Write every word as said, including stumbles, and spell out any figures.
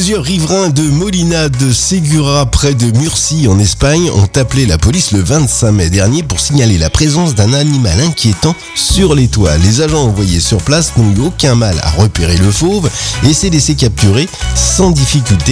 Plusieurs riverains de Molina de Segura, près de Murcie en Espagne, ont appelé la police le vingt-cinq mai dernier pour signaler la présence d'un animal inquiétant sur les toits. Les agents envoyés sur place n'ont eu aucun mal à repérer le fauve et s'est laissé capturer sans difficulté